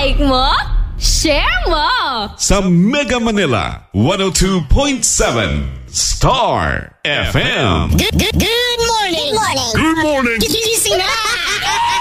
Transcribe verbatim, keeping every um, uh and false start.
Like mo? Share mo! Sa Mega Manila, one oh two point seven Star F M. Good, good, good.